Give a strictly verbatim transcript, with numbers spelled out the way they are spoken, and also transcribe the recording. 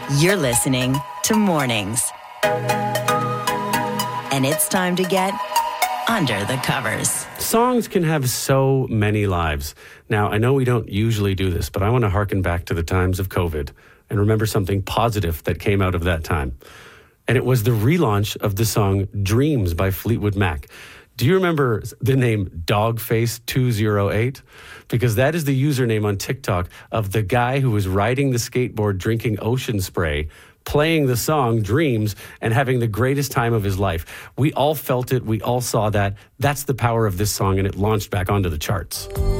You're listening to Mornings. And it's time to get under the covers. Songs can have so many lives. Now, I know we don't usually do this, but I want to harken back to the times of COVID and remember something positive that came out of that time. And it was the relaunch of the song Dreams by Fleetwood Mac. Do you remember the name Dogface two oh eight? Because that is the username on TikTok of the guy who was riding the skateboard, drinking ocean spray, playing the song Dreams, and having the greatest time of his life. We all felt it. We all saw that. That's the power of this song, and it launched back onto the charts.